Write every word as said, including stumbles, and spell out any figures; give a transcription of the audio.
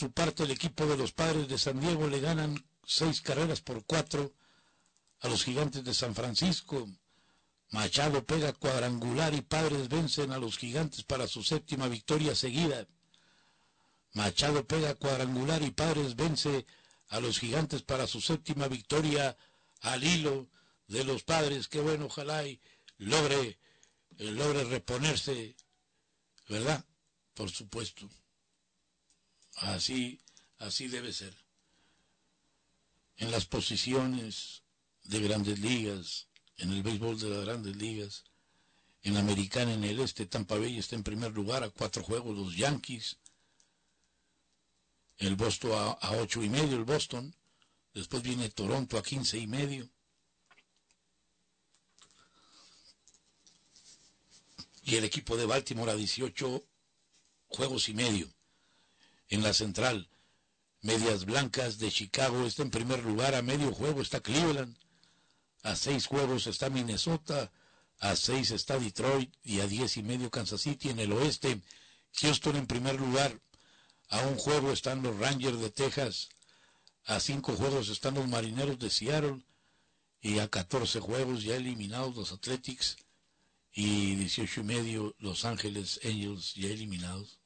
su parte, el equipo de los Padres de San Diego le ganan seis carreras por cuatro a los Gigantes de San Francisco. Machado pega cuadrangular y Padres vencen a los Gigantes para su séptima victoria seguida. Machado pega cuadrangular y Padres vence a los Gigantes para su séptima victoria al hilo de los Padres. Qué bueno, ojalá y logre, eh, logre reponerse, ¿verdad? Por supuesto. Así, así debe ser. En las posiciones de Grandes Ligas, en el béisbol de las Grandes Ligas, en la Americana, en el este, Tampa Bay está en primer lugar a cuatro juegos los Yankees, el Boston a, a ocho y medio, el Boston, después viene Toronto a quince y medio, y el equipo de Baltimore a dieciocho juegos y medio. En la Central, Medias Blancas de Chicago está en primer lugar, a medio juego está Cleveland, a seis juegos está Minnesota, a seis está Detroit y a diez y medio Kansas City. En el oeste, Houston en primer lugar, a un juego están los Rangers de Texas, a cinco juegos están los Marineros de Seattle y a catorce juegos ya eliminados los Athletics y dieciocho y medio Los Ángeles Angels ya eliminados.